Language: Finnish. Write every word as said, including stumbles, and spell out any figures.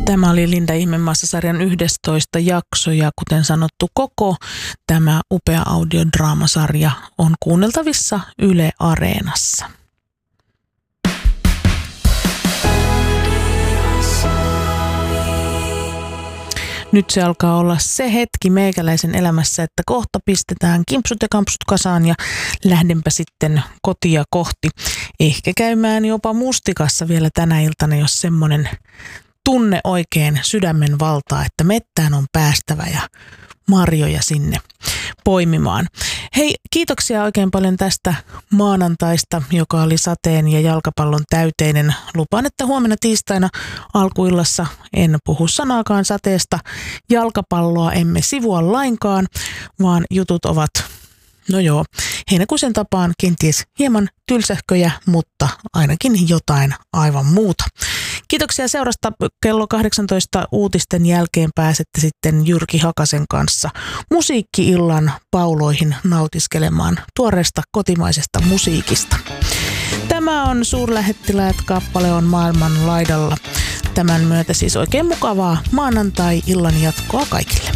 Tämä oli Linda Ihmemaassa-sarjan yhdestoista jakso ja kuten sanottu, koko tämä upea audiodraamasarja on kuunneltavissa Yle Areenassa. Nyt se alkaa olla se hetki meikäläisen elämässä, että kohta pistetään kimpsut ja kampsut kasaan ja lähdenpä sitten kotia kohti. Ehkä käymään jopa mustikassa vielä tänä iltana, jos semmoinen tunne oikein sydämen valtaa, että mettään on päästävä ja marjoja sinne poimimaan. Hei, kiitoksia oikein paljon tästä maanantaista, joka oli sateen ja jalkapallon täyteinen. Lupaan, että huomenna tiistaina alkuillassa en puhu sanaakaan sateesta. Jalkapalloa emme sivua lainkaan, vaan jutut ovat, no joo, heinäkuisen tapaan kenties hieman tylsähköjä, mutta ainakin jotain aivan muuta. Kiitoksia seurasta. Kello kahdeksantoista uutisten jälkeen pääsette sitten Jyrki Hakasen kanssa musiikki-illan pauloihin nautiskelemaan tuoreesta kotimaisesta musiikista. Tämä on Suurlähettiläät, kappale on maailman laidalla. Tämän myötä siis oikein mukavaa maanantai-illan jatkoa kaikille.